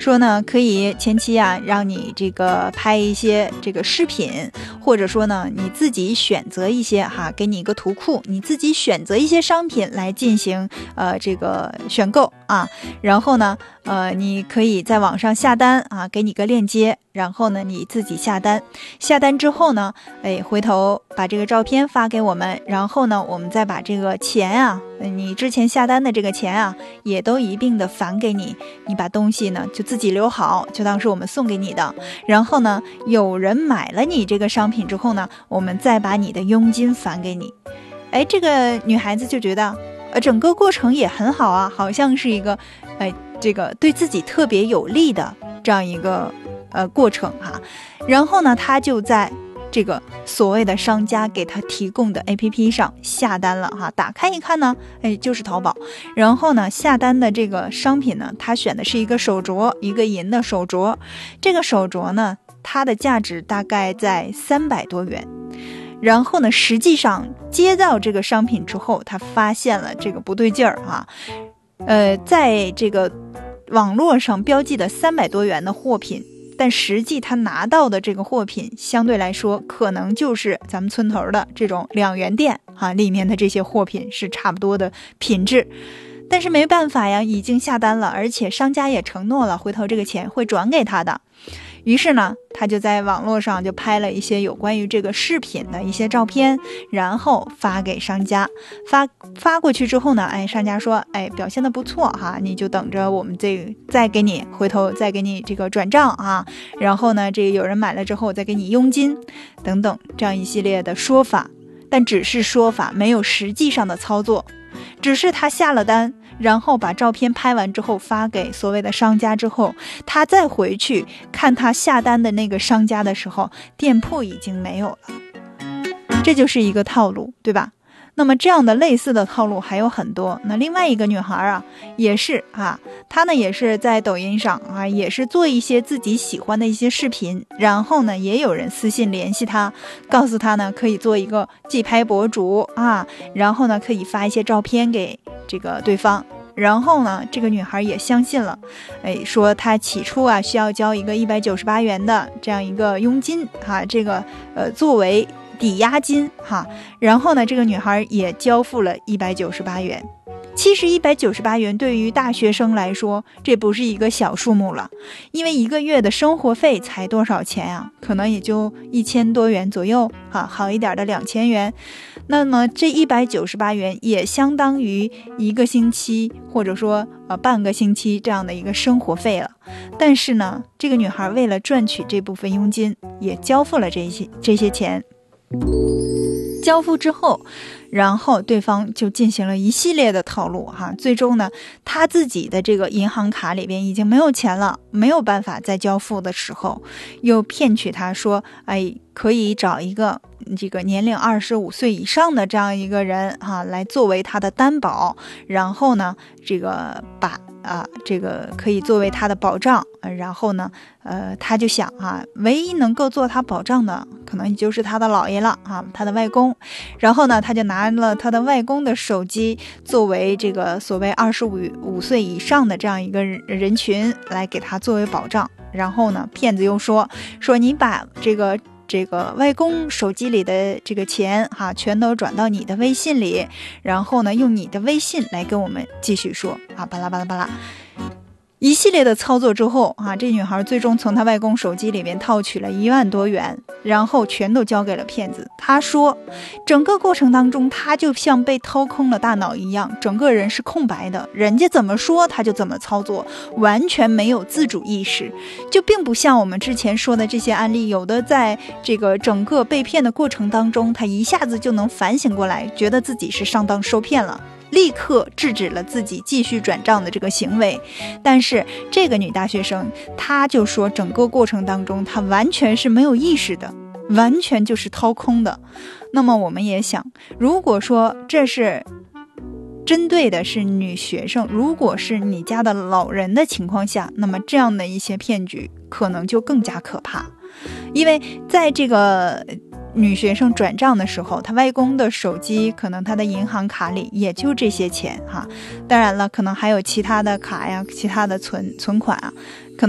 说呢可以前期啊让你这个拍一些这个视频，或者说呢你自己选择一些给你一个图库，你自己选择一些商品来进行这个选购啊，然后呢你可以在网上下单啊，给你个链接，然后呢你自己下单之后呢回头把这个照片发给我们，然后呢我们再把这个钱啊，你之前下单的这个钱啊也都一并的返给你，你把东西呢就自己留好，就当是我们送给你的，然后呢有人买了你这个商品之后呢，我们再把你的佣金返给你。这个女孩子就觉得整个过程也很好啊，好像是一个这个对自己特别有利的这样一个过程然后呢她就在这个所谓的商家给他提供的 APP 上下单了打开一看呢就是淘宝，然后呢下单的这个商品呢，他选的是一个手镯，一个银的手镯，这个手镯呢它的价值大概在300多元，然后呢实际上接到这个商品之后，他发现了这个不对劲儿在这个网络上标记的300多元的货品，但实际他拿到的这个货品相对来说可能就是咱们村头的这种2元店里面的这些货品是差不多的品质，但是没办法呀，已经下单了，而且商家也承诺了回头这个钱会转给他的。于是呢他就在网络上就拍了一些有关于这个饰品的一些照片，然后发给商家，发过去之后呢商家说表现的不错你就等着我们这个再给你回头再给你这个转账然后呢这个有人买了之后再给你佣金等等这样一系列的说法，但只是说法，没有实际上的操作，只是他下了单，然后把照片拍完之后发给所谓的商家之后，他再回去看他下单的那个商家的时候，店铺已经没有了。这就是一个套路，对吧？那么这样的类似的套路还有很多。那另外一个女孩也是她呢也是在抖音上也是做一些自己喜欢的一些视频，然后呢也有人私信联系她，告诉她呢可以做一个寄拍博主然后呢可以发一些照片给这个对方，然后呢这个女孩也相信了，说她起初需要交一个198元的这样一个佣金这个作为抵押金然后呢这个女孩也交付了198元。其实198元对于大学生来说这不是一个小数目了，因为一个月的生活费才多少钱可能也就1000多元左右好一点的2000元，那么这198元也相当于一个星期或者说半个星期这样的一个生活费了。但是呢这个女孩为了赚取这部分佣金也交付了这些钱，交付之后，然后对方就进行了一系列的套路最终呢他自己的这个银行卡里边已经没有钱了，没有办法再交付的时候，又骗取他说可以找一个这个年龄25岁以上的这样一个人来作为他的担保，然后呢这个把这个可以作为他的保障，然后呢他就想唯一能够做他保障的可能就是他的姥爷了他的外公，然后呢他就拿了他的外公的手机作为这个所谓25岁以上的这样一个人群来给他作为保障，然后呢骗子又说你把这个外公手机里的这个钱全都转到你的微信里，然后呢用你的微信来跟我们继续说巴拉巴拉巴拉一系列的操作之后这女孩最终从她外公手机里面套取了1万多元，然后全都交给了骗子。她说整个过程当中她就像被掏空了大脑一样，整个人是空白的，人家怎么说她就怎么操作，完全没有自主意识，就并不像我们之前说的这些案例，有的在这个整个被骗的过程当中，她一下子就能反省过来，觉得自己是上当受骗了，立刻制止了自己继续转账的这个行为。但是这个女大学生她就说整个过程当中她完全是没有意识的，完全就是掏空的。那么我们也想，如果说这是针对的是女学生，如果是你家的老人的情况下，那么这样的一些骗局可能就更加可怕。因为在这个女学生转账的时候，她外公的手机可能她的银行卡里也就这些钱当然了可能还有其他的卡呀，其他的存款